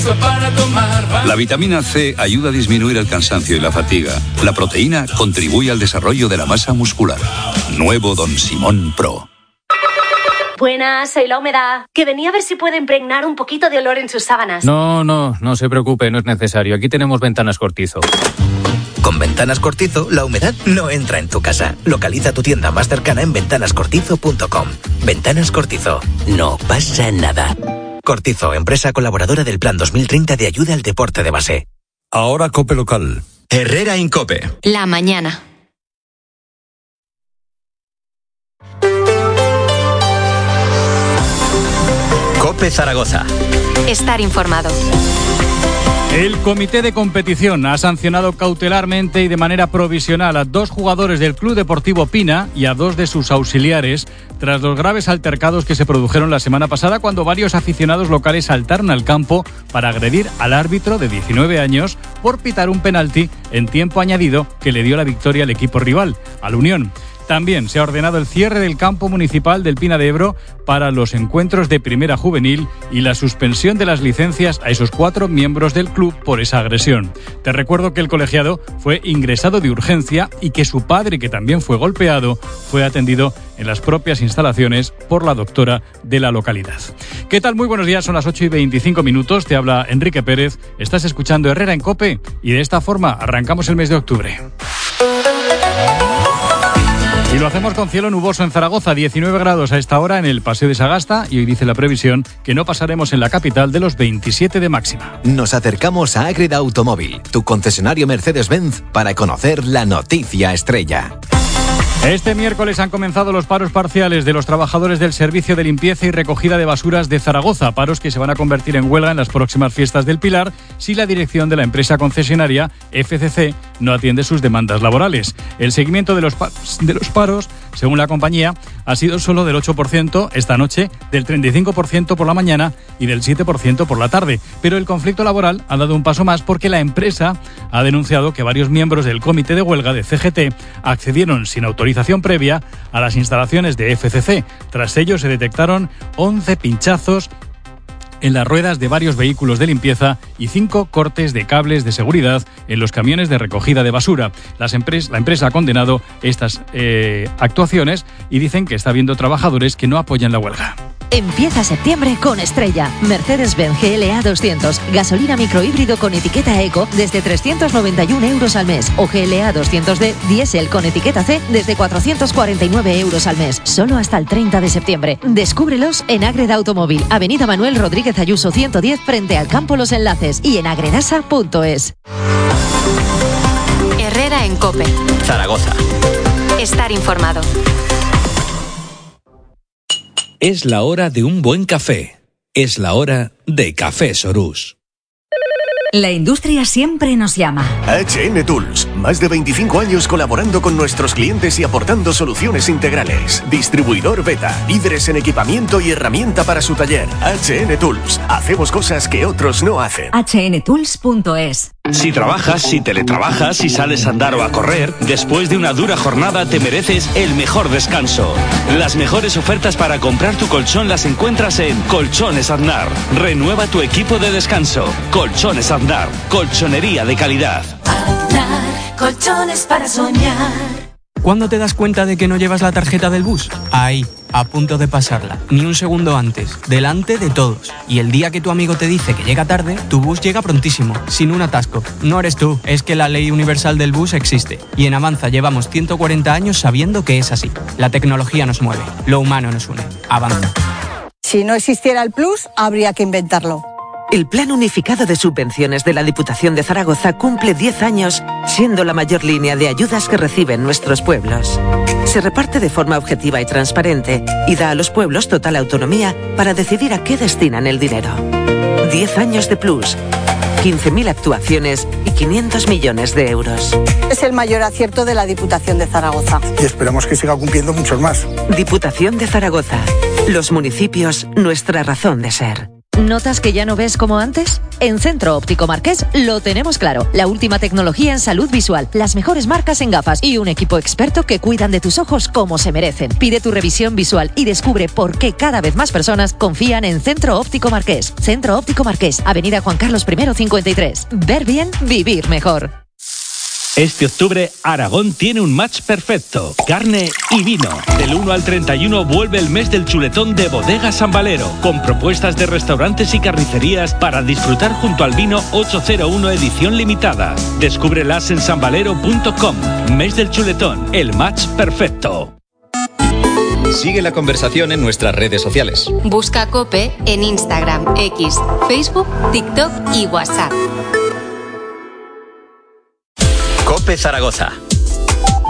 La vitamina C ayuda a disminuir el cansancio y la fatiga. La proteína contribuye al desarrollo de la masa muscular. Nuevo Don Simón Pro. Buenas, soy la Humedad. Que venía a ver si puede impregnar un poquito de olor en sus sábanas. No se preocupe, no es necesario. Aquí tenemos Ventanas Cortizo. Con Ventanas Cortizo, la humedad no entra en tu casa. Localiza tu tienda más cercana en ventanascortizo.com. Ventanas Cortizo. No pasa nada. Cortizo, empresa colaboradora del Plan 2030 de ayuda al deporte de base. Ahora COPE local. Herrera Incope. La mañana. COPE Zaragoza. Estar informado. El comité de competición ha sancionado cautelarmente y de manera provisional a 2 jugadores del Club Deportivo Pina y a 2 de sus auxiliares tras los graves altercados que se produjeron la semana pasada cuando varios aficionados locales saltaron al campo para agredir al árbitro de 19 años por pitar un penalti en tiempo añadido que le dio la victoria al equipo rival, al Unión. También se ha ordenado el cierre del campo municipal del Pina de Ebro para los encuentros de Primera Juvenil y la suspensión de las licencias a esos 4 miembros del club por esa agresión. Te recuerdo que el colegiado fue ingresado de urgencia y que su padre, que también fue golpeado, fue atendido en las propias instalaciones por la doctora de la localidad. ¿Qué tal? Muy buenos días, son las 8:25. Te habla Enrique Pérez, estás escuchando Herrera en COPE y de esta forma arrancamos el mes de octubre. Y lo hacemos con cielo nuboso en Zaragoza, 19 grados a esta hora en el Paseo de Sagasta y hoy dice la previsión que no pasaremos en la capital de los 27 de máxima. Nos acercamos a Ágreda Automóvil, tu concesionario Mercedes-Benz, para conocer la noticia estrella. Este miércoles han comenzado los paros parciales de los trabajadores del Servicio de Limpieza y Recogida de Basuras de Zaragoza, paros que se van a convertir en huelga en las próximas fiestas del Pilar si la dirección de la empresa concesionaria FCC no atiende sus demandas laborales. El seguimiento de los paros, según la compañía, ha sido solo del 8% esta noche, del 35% por la mañana y del 7% por la tarde. Pero el conflicto laboral ha dado un paso más porque la empresa ha denunciado que varios miembros del comité de huelga de CGT accedieron sin autorización previa a las instalaciones de FCC. Tras ello se detectaron 11 pinchazos en las ruedas de varios vehículos de limpieza y 5 cortes de cables de seguridad en los camiones de recogida de basura. La empresa ha condenado estas actuaciones y dicen que está habiendo trabajadores que no apoyan la huelga. Empieza septiembre con Estrella. Mercedes-Benz GLA 200. Gasolina microhíbrido con etiqueta Eco desde 391 euros al mes. O GLA 200D diésel con etiqueta C desde 449 euros al mes. Solo hasta el 30 de septiembre. Descúbrelos en Ágreda Automóvil. Avenida Manuel Rodríguez Ayuso 110 frente al Campo Los Enlaces y en agredasa.es. Herrera en COPE. Zaragoza. Estar informado. Es la hora de un buen café. Es la hora de Café Sorús. La industria siempre nos llama. HN Tools, más de 25 años colaborando con nuestros clientes y aportando soluciones integrales. Distribuidor Beta, líderes en equipamiento y herramienta para su taller. HN Tools, hacemos cosas que otros no hacen. htools.es. Si trabajas, si teletrabajas, si sales a andar o a correr, después de una dura jornada te mereces el mejor descanso. Las mejores ofertas para comprar tu colchón las encuentras en Colchones Aznar. Renueva tu equipo de descanso. Colchones Aznar, colchonería de calidad. Aznar, colchones para soñar. ¿Cuándo te das cuenta de que no llevas la tarjeta del bus? Ahí, a punto de pasarla. Ni un segundo antes, delante de todos. Y el día que tu amigo te dice que llega tarde, tu bus llega prontísimo, sin un atasco. No eres tú, es que la ley universal del bus existe. Y en Avanza llevamos 140 años sabiendo que es así. La tecnología nos mueve, lo humano nos une. Avanza. Si no existiera el Plus, habría que inventarlo. El Plan Unificado de Subvenciones de la Diputación de Zaragoza cumple 10 años, siendo la mayor línea de ayudas que reciben nuestros pueblos. Se reparte de forma objetiva y transparente y da a los pueblos total autonomía para decidir a qué destinan el dinero. 10 años de Plus, 15.000 actuaciones y 500 millones de euros. Es el mayor acierto de la Diputación de Zaragoza. Y esperamos que siga cumpliendo muchos más. Diputación de Zaragoza. Los municipios, nuestra razón de ser. ¿Notas que ya no ves como antes? En Centro Óptico Marqués lo tenemos claro. La última tecnología en salud visual, las mejores marcas en gafas y un equipo experto que cuidan de tus ojos como se merecen. Pide tu revisión visual y descubre por qué cada vez más personas confían en Centro Óptico Marqués. Centro Óptico Marqués, Avenida Juan Carlos I 53. Ver bien, vivir mejor. Este octubre, Aragón tiene un match perfecto. Carne y vino. Del 1 al 31 vuelve el mes del chuletón de Bodega San Valero, con propuestas de restaurantes y carnicerías para disfrutar junto al vino 801 edición limitada. Descúbrelas en sanvalero.com. Mes del chuletón, el match perfecto. Sigue la conversación en nuestras redes sociales. Busca COPE en Instagram, X, Facebook, TikTok y WhatsApp. COPE Zaragoza.